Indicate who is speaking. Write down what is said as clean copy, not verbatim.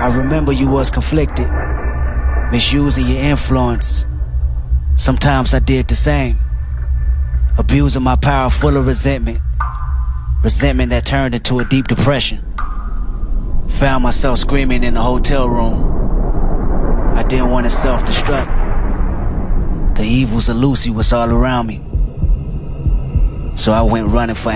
Speaker 1: I remember you was conflicted, misusing your influence. Sometimes I did the same, abusing my power full of resentment. Resentment that turned into a deep depression. Found myself screaming in the hotel room. I didn't want to self-destruct. The evils of Lucy was all around me. So I went running for